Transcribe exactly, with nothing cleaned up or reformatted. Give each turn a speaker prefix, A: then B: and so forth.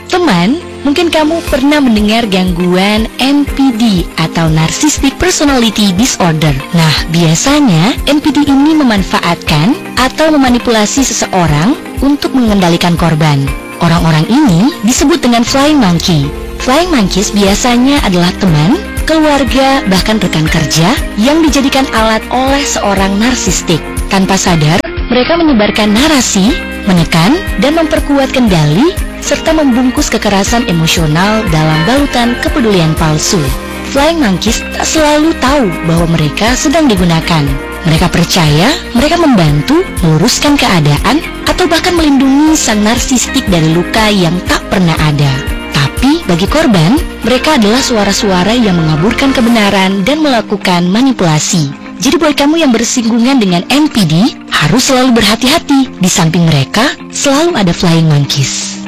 A: Teman, mungkin kamu pernah mendengar gangguan N P D atau Narcissistic Personality Disorder. Nah, biasanya N P D ini memanfaatkan atau memanipulasi seseorang untuk mengendalikan korban. Orang-orang ini disebut dengan flying monkey. Flying monkeys biasanya adalah teman, keluarga, bahkan rekan kerja yang dijadikan alat oleh seorang narsistik. Tanpa sadar, mereka menyebarkan narasi, menekan, dan memperkuat kendali, serta membungkus kekerasan emosional dalam balutan kepedulian palsu. Flying monkeys tak selalu tahu bahwa mereka sedang digunakan. Mereka percaya mereka membantu meluruskan keadaan atau bahkan melindungi sang narsistik dari luka yang tak pernah ada. Tapi bagi korban, mereka adalah suara-suara yang mengaburkan kebenaran dan melakukan manipulasi. Jadi buat kamu yang bersinggungan dengan N P D, harus selalu berhati-hati. Di samping mereka, selalu ada flying monkeys.